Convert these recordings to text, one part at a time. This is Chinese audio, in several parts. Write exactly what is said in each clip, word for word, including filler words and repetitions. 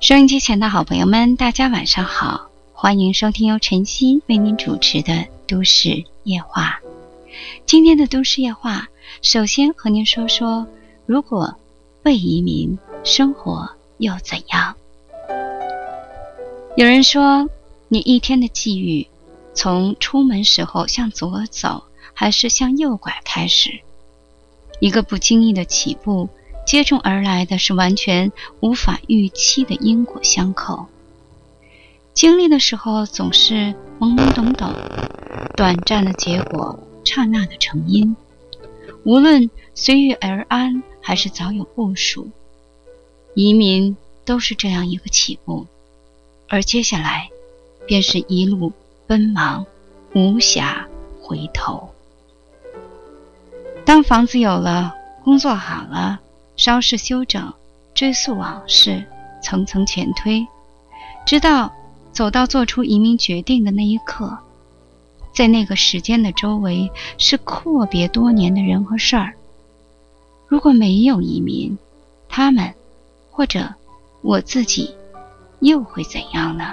收音机前的好朋友们，大家晚上好，欢迎收听由晨曦为您主持的都市夜话。今天的都市夜话，首先和您说说，如果未移民，生活又怎样？有人说，你一天的际遇，从出门时候向左走，还是向右拐开始。一个不经意的起步，接踵而来的是完全无法预期的因果相扣。经历的时候总是懵懵懂懂，短暂的结果，刹那的成因。无论随遇而安还是早有部署，移民都是这样一个起步，而接下来便是一路奔忙，无暇回头。当房子有了，工作好了，稍事休整，追溯往事，层层前推，直到走到做出移民决定的那一刻，在那个时间的周围是阔别多年的人和事儿。如果没有移民，他们或者我自己又会怎样呢？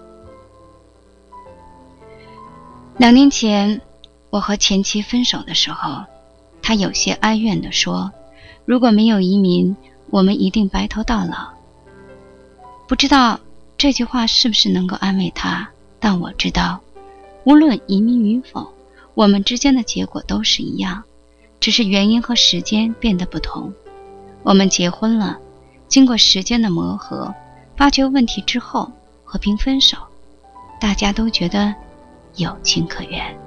两年前我和前妻分手的时候，他有些哀怨地说，如果没有移民，我们一定白头到老。不知道这句话是不是能够安慰他，但我知道，无论移民与否，我们之间的结果都是一样，只是原因和时间变得不同。我们结婚了，经过时间的磨合，发觉问题之后和平分手，大家都觉得有情可原。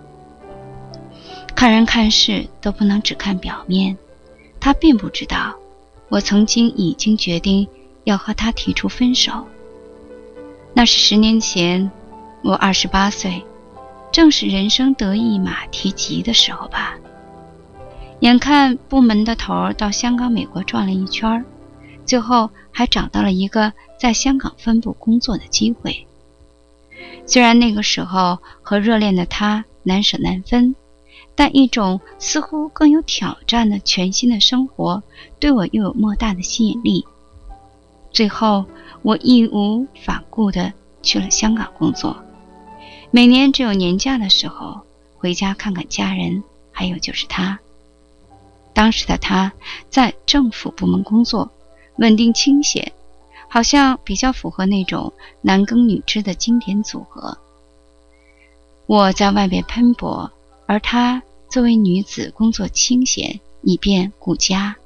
看人看事都不能只看表面，他并不知道，我曾经已经决定要和他提出分手。那是十年前，我二十八岁，正是人生得意马蹄疾的时候吧。眼看部门的头到香港、美国转了一圈，最后还找到了一个在香港分部工作的机会。虽然那个时候和热恋的他难舍难分，但一种似乎更有挑战的全新的生活对我又有莫大的吸引力。最后我义无反顾地去了香港工作，每年只有年假的时候回家看看家人，还有就是他。当时的他在政府部门工作，稳定清闲，好像比较符合那种男耕女织的经典组合。我在外边奔波，而她作为女子工作清闲，以便顾家。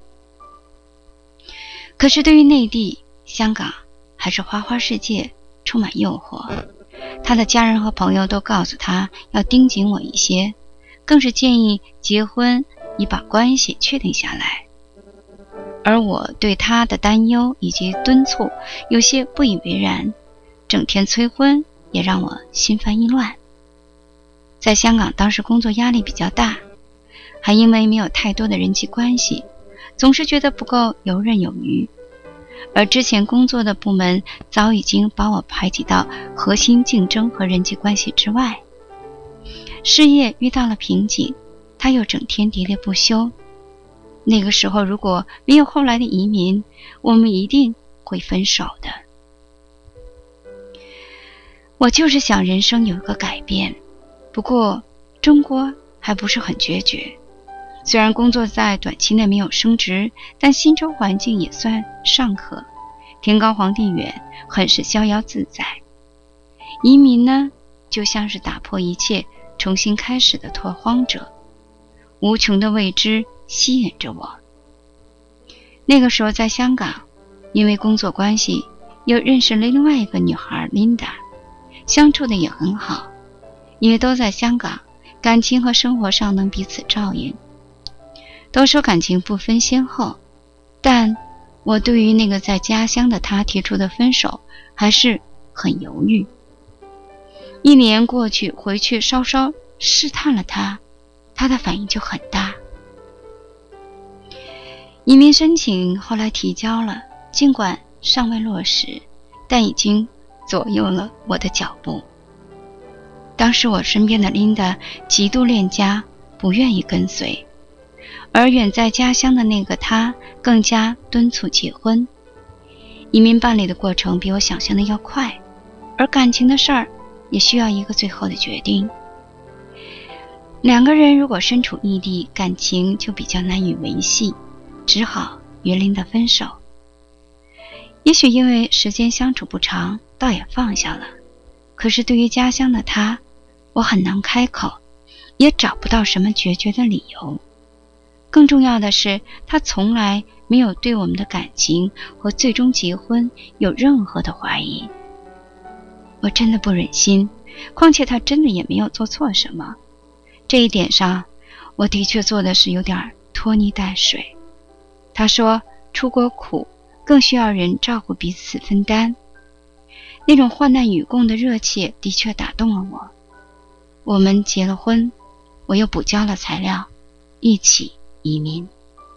可是对于内地，香港还是花花世界，充满诱惑。她的家人和朋友都告诉她要盯紧我一些，更是建议结婚以把关系确定下来。而我对她的担忧以及敦促有些不以为然，整天催婚也让我心烦意乱。在香港当时工作压力比较大，还因为没有太多的人际关系，总是觉得不够游刃有余。而之前工作的部门早已经把我排挤到核心竞争和人际关系之外。事业遇到了瓶颈，他又整天喋喋不休。那个时候如果没有后来的移民，我们一定会分手的。我就是想人生有一个改变，不过中国还不是很决绝。虽然工作在短期内没有升职，但薪酬环境也算尚可，天高皇帝远，很是逍遥自在。移民呢，就像是打破一切重新开始的拓荒者，无穷的未知吸引着我。那个时候在香港，因为工作关系又认识了另外一个女孩 Linda， 相处的也很好，因为都在香港，感情和生活上能彼此照应。都说感情不分先后，但我对于那个在家乡的他提出的分手还是很犹豫。一年过去，回去稍稍试探了他，他的反应就很大。移民申请后来提交了，尽管尚未落实，但已经左右了我的脚步。当时我身边的琳达极度恋家，不愿意跟随，而远在家乡的那个他更加敦促结婚。 移民办理的过程比我想象的要快，而感情的事儿也需要一个最后的决定。两个人如果身处异地，感情就比较难以维系，只好与琳达分手。也许因为时间相处不长，倒也放下了。可是对于家乡的他，我很难开口，也找不到什么决绝的理由。更重要的是，他从来没有对我们的感情和最终结婚有任何的怀疑。我真的不忍心，况且他真的也没有做错什么。这一点上，我的确做的是有点拖泥带水。他说出国苦，更需要人照顾，彼此分担。那种患难与共的热切的确打动了我。我们结了婚，我又补交了材料，一起移民。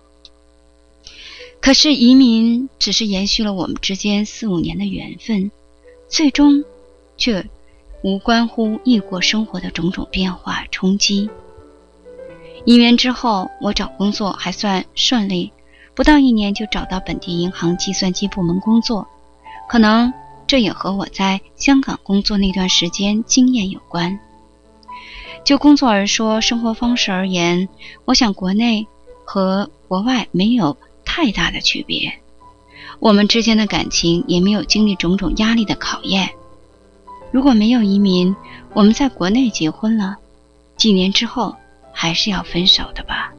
可是移民只是延续了我们之间四五年的缘分，最终却无关乎异国生活的种种变化冲击。移民之后，我找工作还算顺利，不到一年就找到本地银行计算机部门工作。可能这也和我在香港工作那段时间经验有关。就工作而说，生活方式而言，我想国内和国外没有太大的区别。我们之间的感情也没有经历种种压力的考验。如果没有移民，我们在国内结婚了，几年之后还是要分手的吧。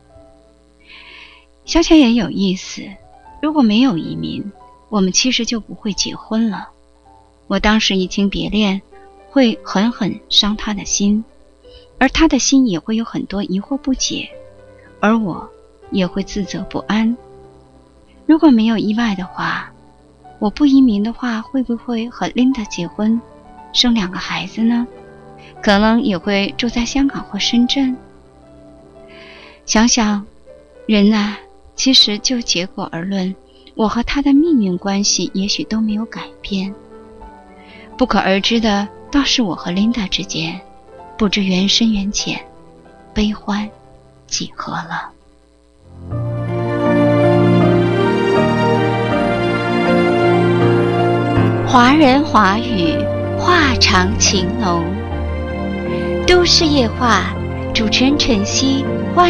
想想也有意思，如果没有移民，我们其实就不会结婚了。我当时移情别恋，会狠狠伤他的心，而他的心也会有很多疑惑不解，而我也会自责不安。如果没有意外的话，我不移民的话，会不会和琳达结婚，生两个孩子呢？可能也会住在香港或深圳。想想，人啊，其实就结果而论，我和他的命运关系也许都没有改变。不可而知的倒是我和琳达之间，不知缘深缘浅，悲欢几何了。华人华语，话长情浓。都市夜话，主持人晨曦，欢